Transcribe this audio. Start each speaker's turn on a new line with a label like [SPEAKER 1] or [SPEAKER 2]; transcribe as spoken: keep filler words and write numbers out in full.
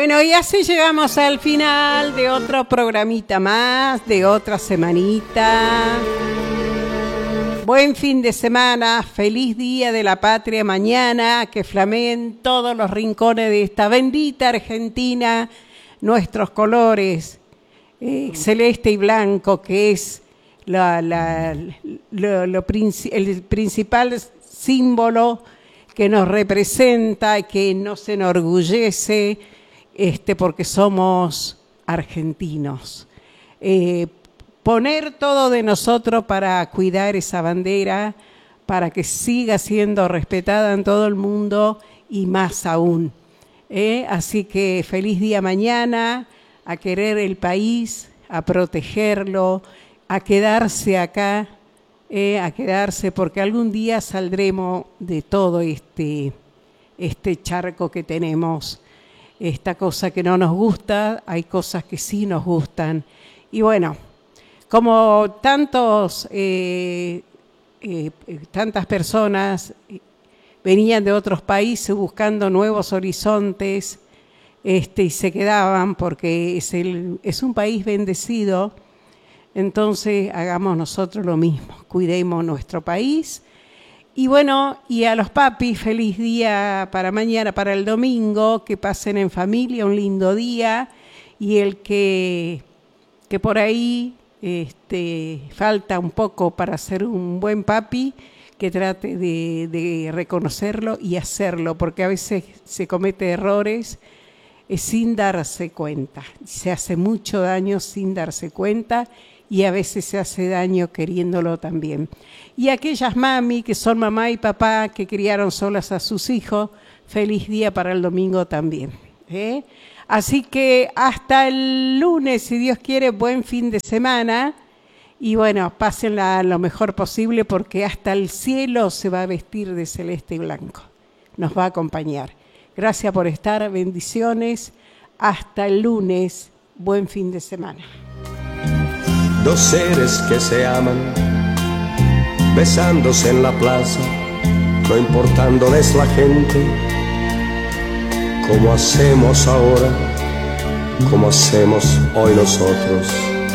[SPEAKER 1] Bueno, y así llegamos al final de otro programita más, de otra semanita. Buen fin de semana, feliz Día de la Patria mañana, que flameen todos los rincones de esta bendita Argentina nuestros colores, eh, celeste y blanco, que es la, la, lo, lo, el principal símbolo que nos representa, que nos enorgullece, este, porque somos argentinos. Eh, poner todo de nosotros para cuidar esa bandera, para que siga siendo respetada en todo el mundo y más aún. Eh, así que feliz día mañana, a querer el país, a protegerlo, a quedarse acá, eh, a quedarse, porque algún día saldremos de todo este, este charco que tenemos, esta cosa que no nos gusta, hay cosas que sí nos gustan. Y bueno, como tantos, eh, eh, tantas personas venían de otros países buscando nuevos horizontes, este, y se quedaban porque es, el, es un país bendecido. Entonces hagamos nosotros lo mismo, cuidemos nuestro país. Y bueno, y a los papis, feliz día para mañana, para el domingo, que pasen en familia un lindo día. Y el que, que por ahí este, falta un poco para ser un buen papi, que trate de, de reconocerlo y hacerlo, porque a veces se comete errores eh, sin darse cuenta. Se hace mucho daño sin darse cuenta y a veces se hace daño queriéndolo también. Y aquellas mami que son mamá y papá que criaron solas a sus hijos, feliz día para el domingo también, ¿eh? Así que hasta el lunes, si Dios quiere, buen fin de semana. Y bueno, pásenla lo mejor posible porque hasta el cielo se va a vestir de celeste y blanco. Nos va a acompañar. Gracias por estar, bendiciones. Hasta el lunes, buen fin de semana.
[SPEAKER 2] Dos seres que se aman, besándose en la plaza, no importándoles la gente, como hacemos ahora, como hacemos hoy nosotros.